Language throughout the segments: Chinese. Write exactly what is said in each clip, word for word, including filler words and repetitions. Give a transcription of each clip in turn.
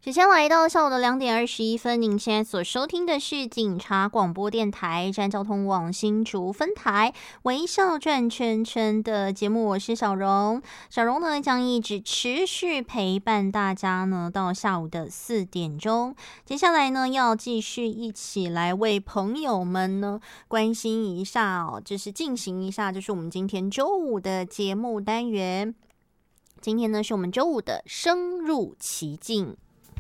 时间来到下午的两点二十一分，您现在所收听的是警察广播电台站交通网新竹分台微笑转圈圈的节目，我是小荣。小荣呢将一直持续陪伴大家呢到下午的四点钟。接下来呢要继续一起来为朋友们呢关心一下哦，就是进行一下就是我们今天周五的节目单元。今天呢是我们周五的深入其境。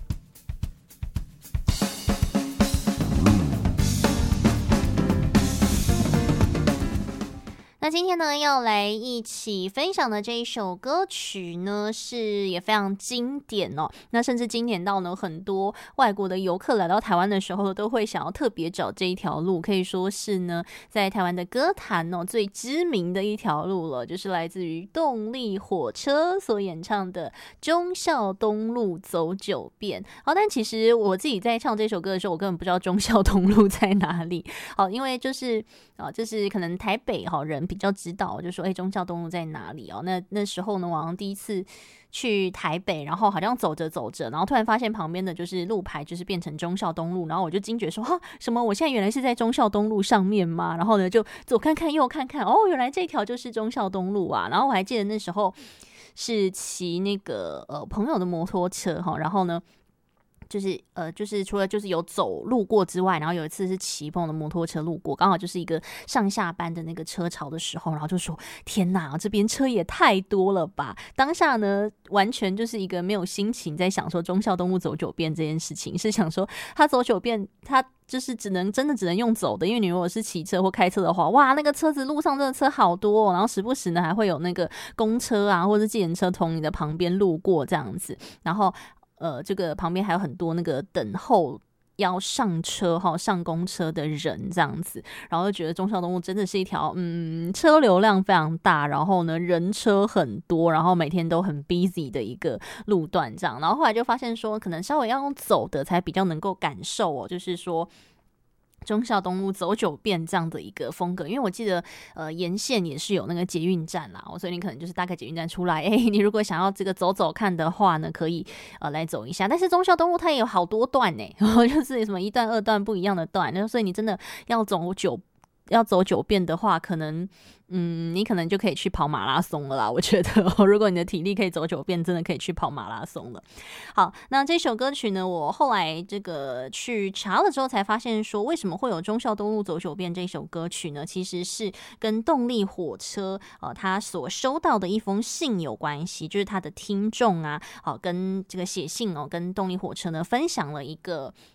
那今天呢，要来一起分享的这一首歌曲呢，是也非常经典哦。那甚至经典到呢，很多外国的游客来到台湾的时候，都会想要特别找这一条路，可以说是呢，在台湾的歌坛哦最知名的一条路了，就是来自于动力火车所演唱的《忠孝东路走九遍》。好，但其实我自己在唱这首歌的时候，我根本不知道忠孝东路在哪里。好，因为就是啊，就是可能台北哈人比较知道，就说哎，忠孝东路在哪里哦？那那时候呢，我好像第一次去台北，然后好像走着走着，然后突然发现旁边的就是路牌就是变成忠孝东路，然后我就惊觉说哈，什么？我现在原来是在忠孝东路上面吗？然后呢，就左看看右看看，哦，原来这条就是忠孝东路啊！然后我还记得那时候是骑那个呃朋友的摩托车哈，然后呢。就是呃，就是除了就是有走路过之外，然后有一次是骑朋友的摩托车路过，刚好就是一个上下班的那个车潮的时候，然后就说天哪，这边车也太多了吧！当下呢，完全就是一个没有心情在想说忠孝东路走九遍这件事情，是想说他走九遍，他就是只能真的只能用走的，因为你如果是骑车或开车的话，哇，那个车子路上真的车好多哦，然后时不时呢还会有那个公车啊或者计程车从你的旁边路过这样子，然后。呃，这个旁边还有很多那个等候要上车哈、上公车的人这样子，然后就觉得忠孝东路真的是一条嗯车流量非常大，然后呢人车很多，然后每天都很 busy 的一个路段这样，然后后来就发现说，可能稍微要用走的才比较能够感受哦，就是说。忠孝东路走九遍这样的一个风格，因为我记得呃沿线也是有那个捷运站啦，所以你可能就是大概捷运站出来，哎，你如果想要这个走走看的话呢，可以呃来走一下。但是忠孝东路它也有好多段呢，就是什么一段二段不一样的段，那所以你真的要走九要走九遍的话，可能嗯，你可能就可以去跑马拉松了啦。我觉得、哦，如果你的体力可以走九遍，真的可以去跑马拉松了。好，那这首歌曲呢，我后来这个去查了之后，才发现说，为什么会有忠孝东路走九遍这首歌曲呢？其实是跟动力火车呃，他所收到的一封信有关系，就是他的听众啊，好、呃，跟这个写信哦，跟动力火车呢分享了一个